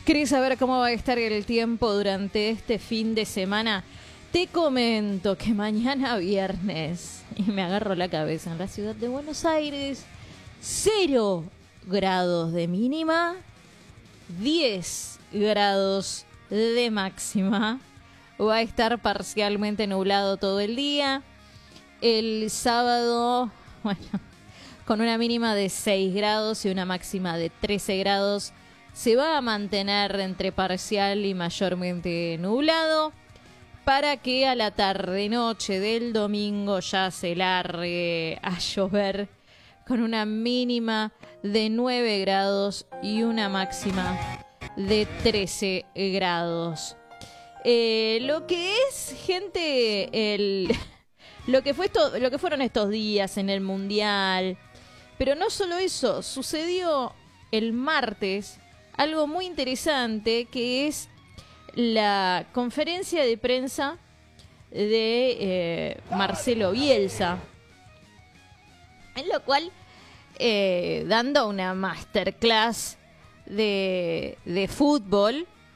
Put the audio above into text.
¿Querés saber cómo va a estar el tiempo durante este fin de semana? Te comento que mañana viernes, y me agarro la cabeza, en la ciudad de Buenos Aires, 0 grados de mínima, 10 grados de máxima. Va a estar parcialmente nublado todo el día. El sábado, bueno, con una mínima de 6 grados y una máxima de 13 grados, se va a mantener entre parcial y mayormente nublado, para que a la tarde-noche del domingo ya se largue a llover, con una mínima de 9 grados y una máxima de 13 grados. Lo que es, gente, lo que fueron estos días en el Mundial. Pero no solo eso, sucedió el martes algo muy interesante, que es la conferencia de prensa de Marcelo Bielsa, en lo cual, dando una masterclass de fútbol,